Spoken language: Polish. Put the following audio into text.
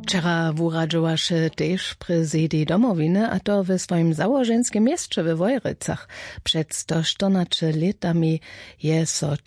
Wczera wuradzowaše tež prezydent domowiny, a to w swoim założenskim mieście we Wojrycach. Przed 114 latami je so